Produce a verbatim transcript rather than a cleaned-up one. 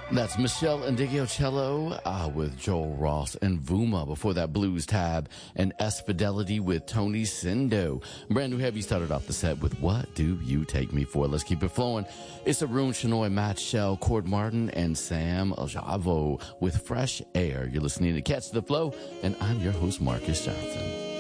That's Michelle Indigiocello uh, with Joel Ross and Vuma. Before that, Blues Tab and S Fidelity with Tony Sindo. Brand new heavy started off the set with What Do You Take Me For? Let's keep it flowing. It's Arun Shenoy, Matt Shell, Cord Martin, and Sam Aljavo with Fresh Air. You're listening to Catch the Flow, and I'm your host, Marcus Johnson.